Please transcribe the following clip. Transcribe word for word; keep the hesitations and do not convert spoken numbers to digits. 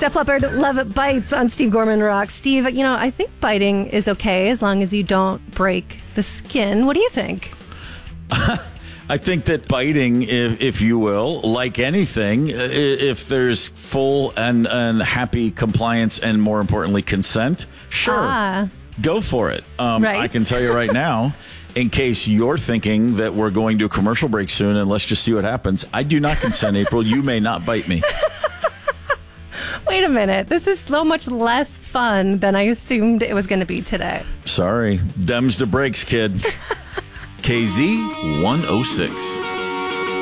Def Leppard, Love It Bites on Steve Gorman Rock. Steve, you know, I think biting is okay as long as you don't break the skin. What do you think? I think that biting, if, if you will, like anything, if there's full and, and happy compliance and, more importantly, consent, sure, ah. go for it. Um, right. I can tell you right now, in case you're thinking that we're going to a commercial break soon and let's just see what happens, I do not consent, April. You may not bite me. Wait a minute. This is so much less fun than I assumed it was going to be today. Sorry. Dems to breaks, kid. K Z one oh six.